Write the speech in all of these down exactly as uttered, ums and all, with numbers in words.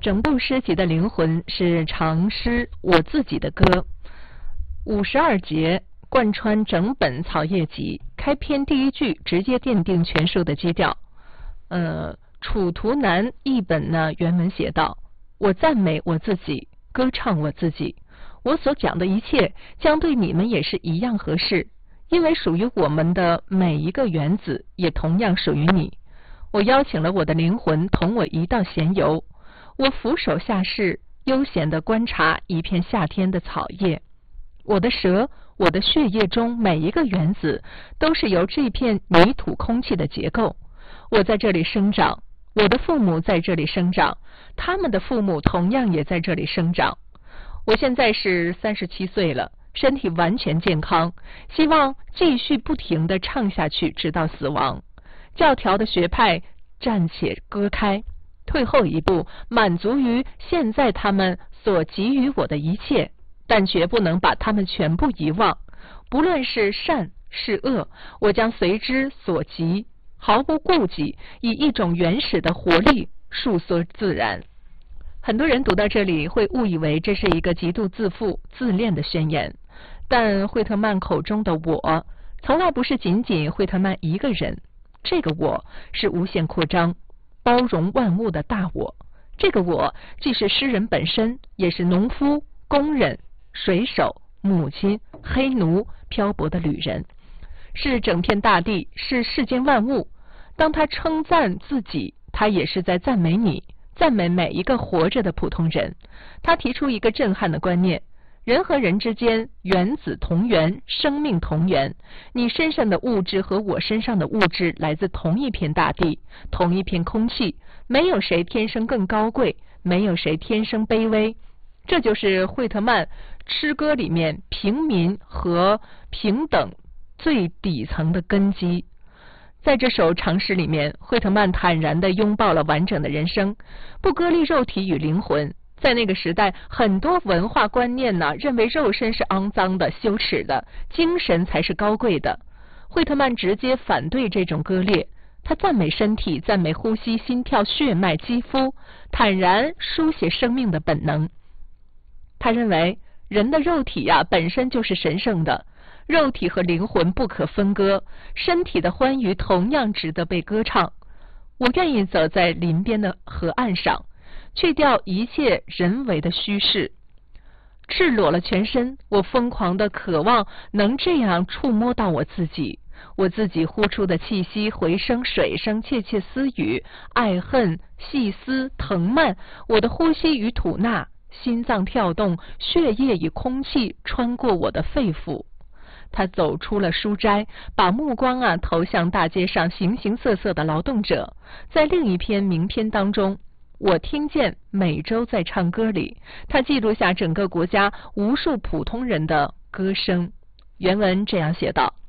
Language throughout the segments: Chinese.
整部诗集的灵魂是长诗我自己的歌，五十二节贯穿整本草叶集，开篇第一句直接奠定全书的基调。呃，楚图南译本呢，原文写道：我赞美我自己，歌唱我自己，我所讲的一切将对你们也是一样合适，因为属于我们的每一个原子也同样属于你。我邀请了我的灵魂同我一道闲游，我俯首下视，悠闲地观察一片夏天的草叶。我的舌，我的血液中每一个原子都是由这片泥土空气的结构。我在这里生长，我的父母在这里生长，他们的父母同样也在这里生长。我现在是三十七岁了，身体完全健康，希望继续不停地唱下去，直到死亡。教条的学派暂且割开，退后一步，满足于现在他们所给予我的一切，但绝不能把他们全部遗忘。不论是善是恶，我将随之所及，毫无顾忌，以一种原始的活力述说自然。很多人读到这里会误以为这是一个极度自负自恋的宣言，但惠特曼口中的我从来不是仅仅惠特曼一个人，这个我是无限扩张包容万物的大我。这个我既是诗人本身，也是农夫、工人、水手、母亲、黑奴、漂泊的旅人，是整片大地，是世间万物。当他称赞自己，他也是在赞美你，赞美每一个活着的普通人。他提出一个震撼的观念：人和人之间原子同源，生命同源。你身上的物质和我身上的物质来自同一片大地，同一片空气，没有谁天生更高贵，没有谁天生卑微。这就是惠特曼诗歌里面平民和平等最底层的根基。在这首长诗里面，惠特曼坦然地拥抱了完整的人生，不割裂肉体与灵魂。在那个时代，很多文化观念呢，认为肉身是肮脏的、羞耻的，精神才是高贵的。惠特曼直接反对这种割裂，他赞美身体，赞美呼吸、心跳、血脉、肌肤，坦然书写生命的本能。他认为人的肉体呀、啊、本身就是神圣的，肉体和灵魂不可分割，身体的欢愉同样值得被歌唱。我愿意走在林边的河岸上，去掉一切人为的虚饰，赤裸了全身。我疯狂的渴望能这样触摸到我自己，我自己呼出的气息、回声、水声、窃窃私语、爱恨、细思、藤蔓，我的呼吸与吐纳，心脏跳动，血液与空气穿过我的肺腑。他走出了书斋，把目光啊投向大街上形形色色的劳动者。在另一篇名篇当中，我听见美洲在唱歌里，他记录下整个国家无数普通人的歌声。原文这样写道：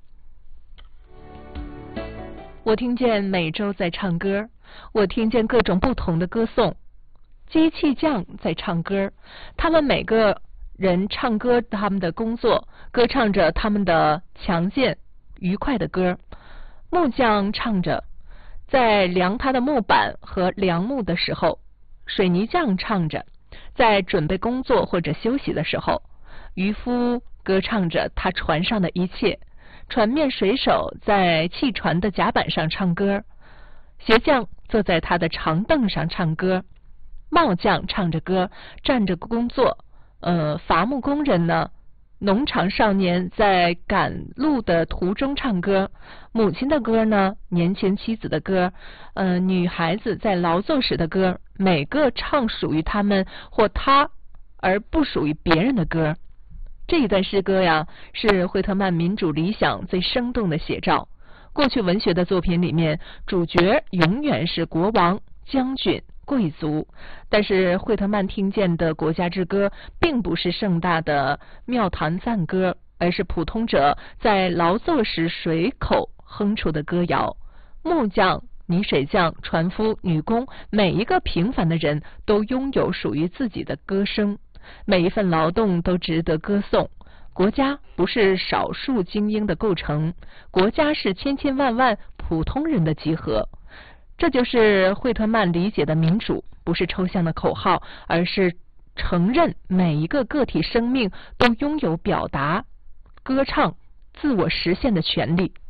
我听见美洲在唱歌，我听见各种不同的歌颂。机器匠在唱歌，他们每个人唱歌他们的工作，歌唱着他们的强健愉快的歌。木匠唱着，在量他的木板和量木的时候。水泥匠唱着，在准备工作或者休息的时候。渔夫歌唱着他船上的一切。船面水手在汽船的甲板上唱歌。鞋匠坐在他的长凳上唱歌。帽匠唱着歌，站着工作。呃，伐木工人呢？农场少年在赶路的途中唱歌。母亲的歌呢？年轻妻子的歌。呃，女孩子在劳作时的歌。每个唱属于他们或他，而不属于别人的歌。这一段诗歌呀，是惠特曼民主理想最生动的写照。过去文学的作品里面，主角永远是国王、将军、贵族，但是惠特曼听见的国家之歌并不是盛大的庙坛赞歌，而是普通者在劳作时随口哼出的歌谣。木匠、泥水匠、船夫、女工，每一个平凡的人都拥有属于自己的歌声，每一份劳动都值得歌颂。国家不是少数精英的构成，国家是千千万万普通人的集合。 这就是惠特曼理解的民主，不是抽象的口号，而是承认每一个个体生命都拥有表达、歌唱、自我实现的权利。